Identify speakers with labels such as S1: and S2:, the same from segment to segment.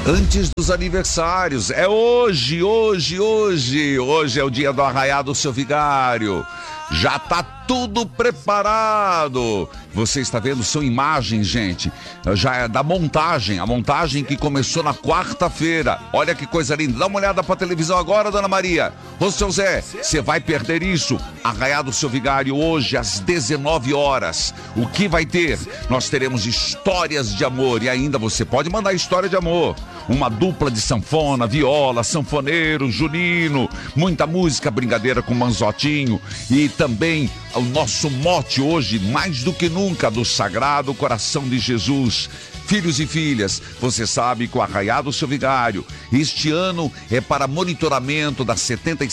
S1: Antes dos aniversários, é hoje é o dia do Arraiado Seu Vigário. Já tá tudo preparado. Você está vendo, são imagens, gente, já é da montagem, a montagem que começou na quarta-feira. Olha que coisa linda, dá uma olhada pra televisão agora, Dona Maria. Ô, seu Zé, você vai perder isso. Arraiado Seu Vigário hoje às 19 horas. O que vai ter? Nós teremos histórias de amor e ainda você pode mandar história de amor. Uma dupla de sanfona, viola, sanfoneiro, junino, muita música, brincadeira com Manzotinho e também o nosso mote hoje, mais do que nunca, do Sagrado Coração de Jesus. Filhos e filhas, você sabe que o Arraiado Seu Vigário, este ano é para monitoramento dos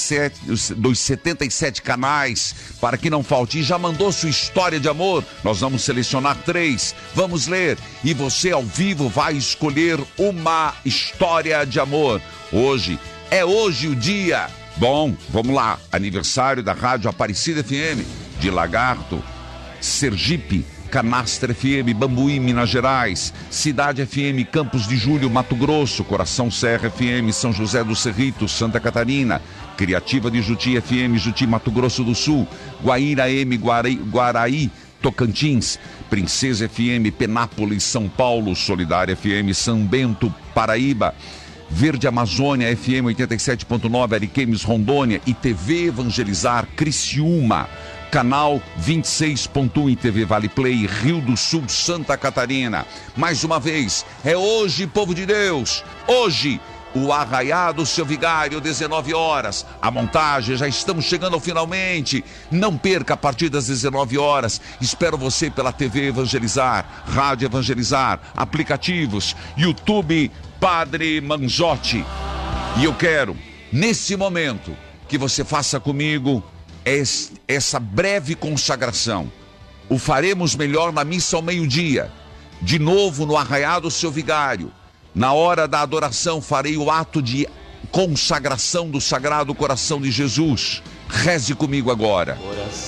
S1: 77 canais, para que não falte. E já mandou sua história de amor? Nós vamos selecionar 3, vamos ler, e você ao vivo vai escolher uma história de amor. Hoje o dia. Bom, vamos lá, aniversário da Rádio Aparecida FM, de Lagarto, Sergipe, Canastra FM, Bambuí, Minas Gerais, Cidade FM, Campos de Julho, Mato Grosso, Coração Serra FM, São José do Cerrito, Santa Catarina, Criativa de Juti FM, Juti, Mato Grosso do Sul, Guaíra M, Guaraí, Tocantins, Princesa FM, Penápolis, São Paulo, Solidária FM, São Bento, Paraíba, Verde Amazônia FM 87.9, Ariquemes, Rondônia e TV Evangelizar, Criciúma. Canal 26.1 em TV Vale Play, Rio do Sul, Santa Catarina. Mais uma vez, é hoje, povo de Deus. Hoje, o Arraiado Seu Vigário, 19 horas. A montagem, já estamos chegando finalmente. Não perca a partir das 19 horas. Espero você pela TV Evangelizar, Rádio Evangelizar, aplicativos, YouTube Padre Manzotti. E eu quero, nesse momento, que você faça comigo essa breve consagração. O faremos melhor na missa ao meio-dia. De novo no Arraiado Seu Vigário. Na hora da adoração farei o ato de consagração do Sagrado Coração de Jesus. Reze comigo agora.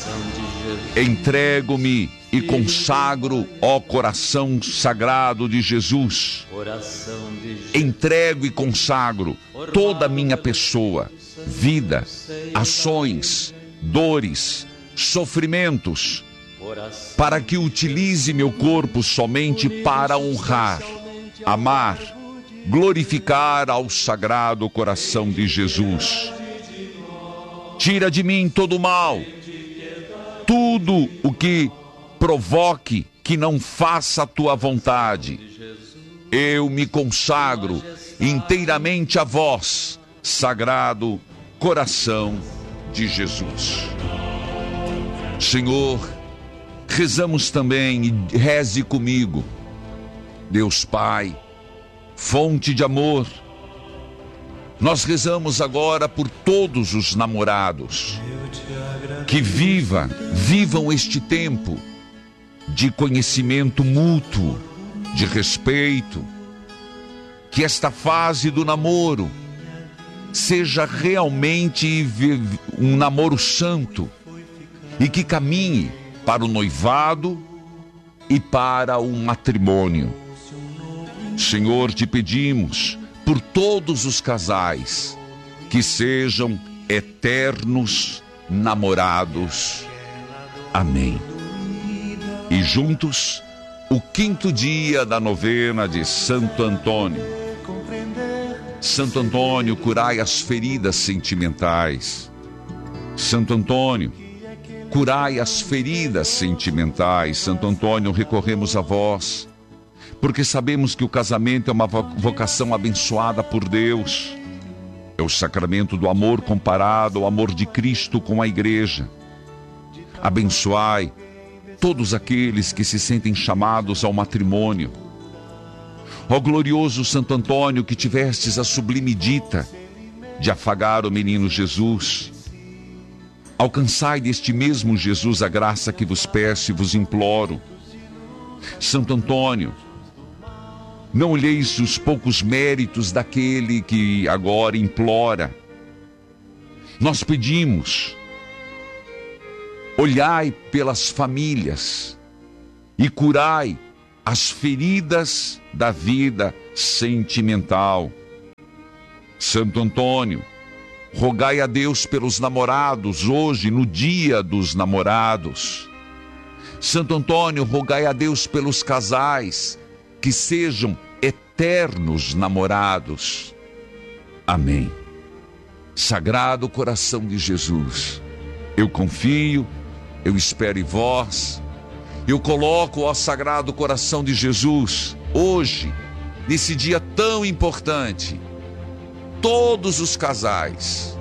S1: Entrego-me e consagro, ó coração sagrado de Jesus. Entrego e consagro toda a minha pessoa, vida, ações, dores, sofrimentos, para que utilize meu corpo somente para honrar, amar, glorificar ao Sagrado Coração de Jesus. Tira de mim todo o mal, tudo o que provoque que não faça a tua vontade. Eu me consagro inteiramente a vós, Sagrado Coração de Jesus. Senhor, rezamos também e reze comigo. Deus Pai, fonte de amor, nós rezamos agora por todos os namorados que vivam este tempo de conhecimento mútuo, de respeito, que esta fase do namoro seja realmente um namoro santo e que caminhe para o noivado e para o matrimônio. Senhor, te pedimos por todos os casais que sejam eternos namorados. Amém. E juntos, o 5º dia da novena de Santo Antônio. Santo Antônio, curai as feridas sentimentais. Santo Antônio, curai as feridas sentimentais. Santo Antônio, recorremos a vós, porque sabemos que o casamento é uma vocação abençoada por Deus. É o sacramento do amor comparado ao amor de Cristo com a igreja. Abençoai todos aqueles que se sentem chamados ao matrimônio. Ó glorioso Santo Antônio, que tivestes a sublime dita de afagar o menino Jesus, alcançai deste mesmo Jesus a graça que vos peço e vos imploro. Santo Antônio, não olheis os poucos méritos daquele que agora implora. Nós pedimos, olhai pelas famílias e curai as feridas da vida sentimental. Santo Antônio, rogai a Deus pelos namorados hoje, no dia dos namorados. Santo Antônio, rogai a Deus pelos casais, que sejam eternos namorados. Amém. Sagrado coração de Jesus, eu confio, eu espero em vós. Eu coloco ao Sagrado Coração de Jesus, hoje, nesse dia tão importante, todos os casais,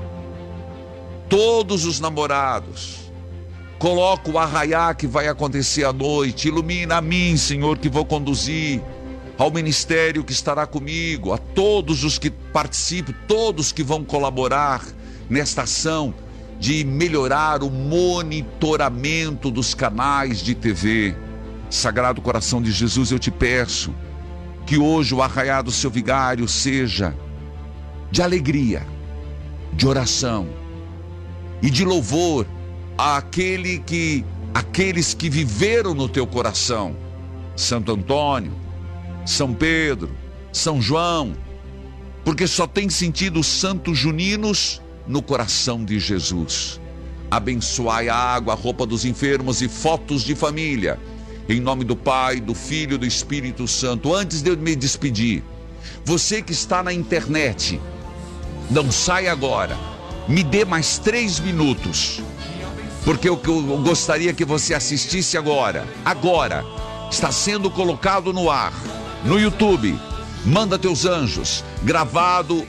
S1: todos os namorados. Coloco o arraiá que vai acontecer à noite. Ilumina a mim, Senhor, que vou conduzir, ao ministério que estará comigo, a todos os que participam, todos que vão colaborar nesta ação de melhorar o monitoramento dos canais de TV. Sagrado Coração de Jesus, eu te peço que hoje o arraiá do seu vigário seja de alegria, de oração e de louvor àqueles que viveram no teu coração. Santo Antônio, São Pedro, São João, porque só tem sentido os santos juninos no coração de Jesus. Abençoai a água, a roupa dos enfermos e fotos de família. Em nome do Pai, do Filho e do Espírito Santo. Antes de eu me despedir, você que está na internet, não sai agora. Me dê mais 3 minutos, porque eu gostaria que você assistisse agora. Agora está sendo colocado no ar, no YouTube. Manda Teus Anjos, gravado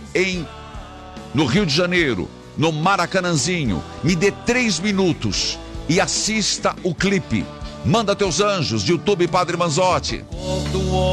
S1: no Rio de Janeiro, no Maracanãzinho. Me dê 3 minutos e assista o clipe. Manda Teus Anjos, YouTube Padre Manzotti.